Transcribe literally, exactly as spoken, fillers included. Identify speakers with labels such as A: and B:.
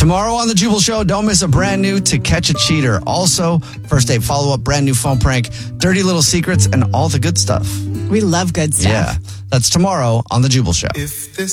A: Tomorrow on The Jubal Show, don't miss a brand new To Catch a Cheater. Also, first date follow-up, brand new phone prank, dirty little secrets, and all the good stuff.
B: We love good stuff.
A: Yeah, that's tomorrow on The Jubal Show.
C: If this